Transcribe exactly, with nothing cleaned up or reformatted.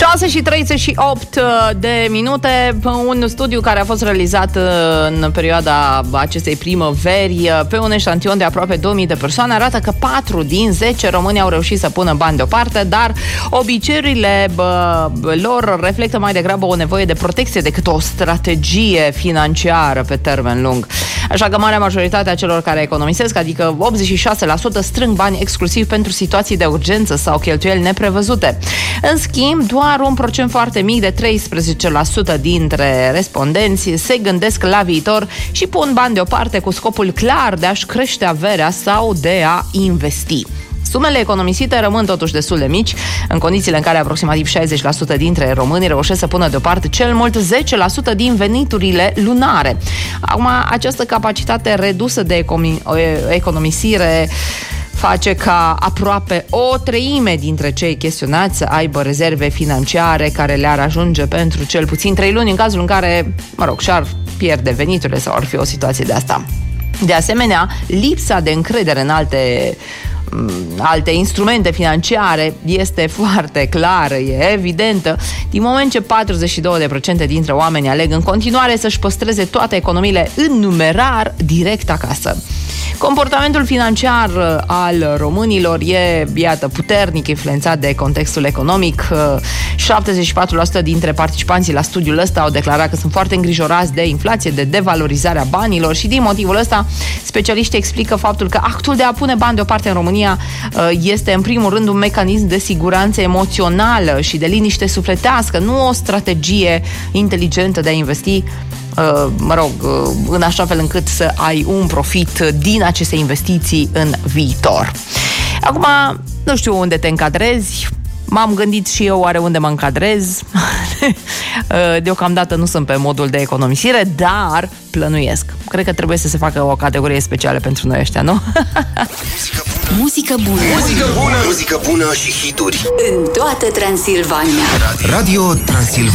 șase și treizeci și opt de minute. Un studiu care a fost realizat în perioada acestei primăveri pe un eșantion de aproape două mii de persoane arată că patru din zece români au reușit să pună bani deoparte, dar obiceiurile bă, lor reflectă mai degrabă o nevoie de protecție decât o strategie financiară pe termen lung. Așa că marea majoritate a celor care economisesc, adică optzeci și șase la sută, strâng bani exclusiv pentru situații de urgență sau cheltuieli neprevăzute. În schimb, doar un procent foarte mic de treisprezece la sută dintre respondenți se gândesc la viitor și pun bani deoparte cu scopul clar de a-și crește averea sau de a investi. Sumele economisite rămân totuși destul de mici, în condițiile în care aproximativ șaizeci la sută dintre români reușesc să pună deoparte cel mult zece la sută din veniturile lunare. Acum, această capacitate redusă de economisire face ca aproape o treime dintre cei chestionați să aibă rezerve financiare care le-ar ajunge pentru cel puțin trei luni în cazul în care, mă rog, și-ar pierde veniturile sau ar fi o situație de asta. De asemenea, lipsa de încredere în alte alte instrumente financiare este foarte clară, e evidentă, din moment ce patruzeci și doi la sută dintre oameni aleg în continuare să-și păstreze toate economiile în numerar direct acasă. Comportamentul financiar al românilor e, iată, puternic influențat de contextul economic. șaptezeci și patru la sută dintre participanții la studiul ăsta au declarat că sunt foarte îngrijorați de inflație, de devalorizarea banilor și din motivul ăsta specialiștii explică faptul că actul de a pune bani deoparte în România este în primul rând un mecanism de siguranță emoțională și de liniște sufletească, nu o strategie inteligentă de a investi, mă rog, în așa fel încât să ai un profit din aceste investiții în viitor. Acum, nu știu unde te încadrezi, m-am gândit și eu oare unde mă încadrez. Deocamdată nu sunt pe modul de economisire, dar plănuiesc. Cred că trebuie să se facă o categorie specială pentru noi ăștia, nu? Muzică bună. Muzică bună. Muzică bună și hituri. În toată Transilvania. Radio Transilvania.